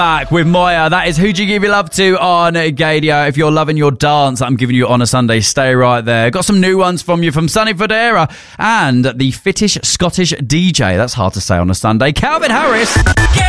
Back with Moya. That is Who Do You Give Your Love To on Gadio. If you're loving your dance that I'm giving you on a Sunday, stay right there. Got some new ones from you from Sonny Fodera and the Fittish Scottish DJ. That's hard to say on a Sunday. Calvin Harris.